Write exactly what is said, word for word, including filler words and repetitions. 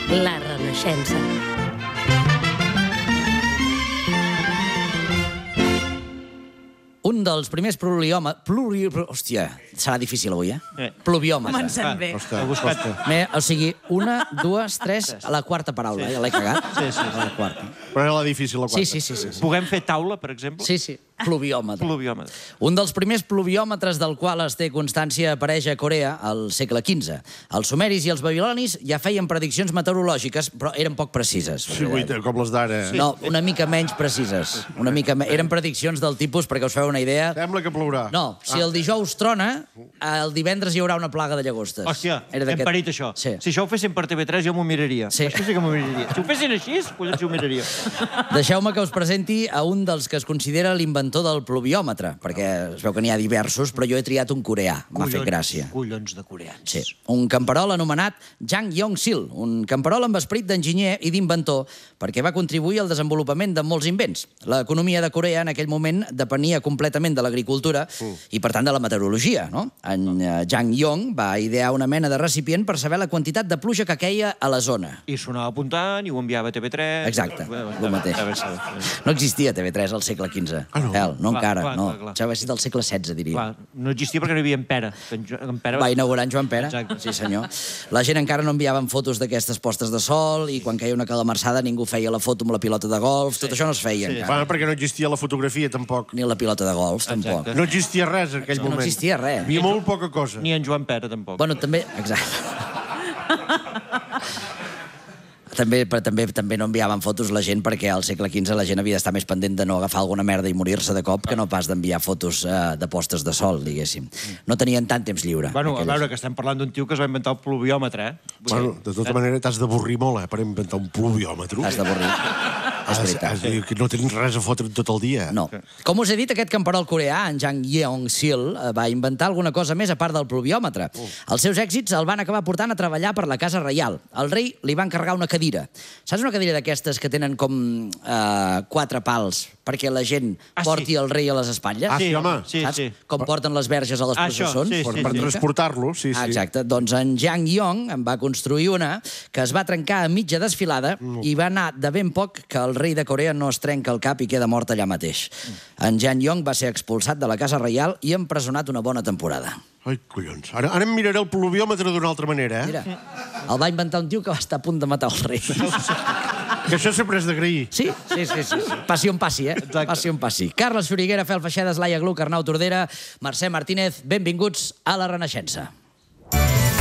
La Renaixença. Un dels primers pluviòmetres... Pluri... Hòstia, serà difícil avui, eh? Eh. Pluviòmetre. Comencem bé. He buscat... Me, o sigui, una, dues, tres... A la quarta paraula, ja l'he cagat. Sí, sí, A la quarta. Però era la difícil, la quarta. Sí, sí, sí. sí, sí. Puguem fer taula, per exemple? Sí, sí. Pluviòmetre. Pluviòmetre. Un dels primers pluviòmetres del qual es té constància apareix a Corea al segle quinze. Els sumeris i els babilonis ja feien prediccions meteorològiques, però eren poc precises. Sí, guaita, com les d'ara. No, una mica menys precises. Una mica me... Eren prediccions del tipus, perquè us feu una idea... Sembla que plourà. No, si el dijous trona, el divendres hi haurà una plaga de llagostes. Hòstia, Era hem d'aquest- parit això. Sí. Si això ho fessin per T V tres jo m'ho miraria. Sí. Això sí que m'ho miraria. Si ho fessin així, collons, ho miraria. Deixeu-me que us presenti a un dels que es considera l'inventor del pluviòmetre, perquè es veu que n'hi ha diversos, però jo he triat un coreà. M'ha fet gràcia. Collons de coreans. Sí, un camperol anomenat Jang Yong-sil, un camperol amb esperit d'enginyer i d'inventor, perquè va contribuir al desenvolupament de molts invents. L'economia de Corea en aquell moment depenia completament de l'agricultura i, per tant, de la meteorologia, no? En eh, Jang Yong va idear una mena de recipient per saber la quantitat de pluja que queia a la zona. I sonava apuntant i ho enviava a T V tres. Exacte, Bé, bé, el mateix. bé, bé, bé. No existia T V tres al segle quinze. Ah, no? Fel, no Clar, encara, clar, no. clar, clar. Això va ser del segle setze, diria. Clar, no existia perquè no hi havia en Pere. En, Jo- en Pere Va inaugurar en Joan Pere. Exacte. Sí, senyor. La gent encara no enviaven fotos d'aquestes postes de sol i quan caia una calamarsada ningú feia la foto amb la pilota de golf. Tot això no es feia Sí. encara. Bueno, perquè no existia la fotografia, tampoc. Ni la pilota de golf, tampoc. Exacte. No existia res en aquell No moment. existia res. Hi havia molt poca cosa. Ni en Joan Pere, tampoc. Bueno, també... Exacte. També, però també, també no enviaven fotos la gent perquè al segle quinze la gent havia d'estar més pendent de no agafar alguna merda i morir-se de cop que no pas d'enviar fotos eh, de postes de sol, diguéssim. No tenien tant temps lliure. Bueno, a aquelles. veure, que estem parlant d'un tio que es va inventar el pluviòmetre, eh? Vull Bueno, dir, de tota manera, t'has d'avorrir molt, eh, per inventar un pluviòmetre. Has d'avorrir. És Has, veritat. has, que no tens res a fotre tot el dia. No. Com us he dit, aquest camperol coreà, en Jang Yeong-sil, eh, va inventar alguna cosa més a part del pluviòmetre. Els seus èxits el van acabar portant a treballar per la Casa Reial. El rei li va encarregar una cadira. Saps una cadira d'aquestes que tenen com eh, quatre pals perquè la gent Ah, sí. porti el rei a les espatlles? Ah, sí, home. Sí, Saps? sí. Com porten les verges a les Ah, això, processons? sí, Per, sí, per sí. transportar-lo, sí, sí. Ah, exacte. Doncs en Jang Yong en va construir una que es va trencar a mitja desfilada i va anar de ben poc que el rei de Corea no es trenca el cap i queda mort allà mateix. En Jang Yong va ser expulsat de la Casa Reial i empresonat una bona temporada. Ai, collons. Ara, ara em miraré el pluviòmetre d'una altra manera, eh? Mira, el va inventar un tio que va estar a punt de matar el rei. Que això sempre és d'agrair. Sí, sí, sí, sí. sí. Passi on passi, eh? Exacte. Passi on passi. Carles Xuriguera, Fel Feixedes, Laia Gluck, Arnau Tordera, Mercè Martínez, benvinguts a La Renaixença.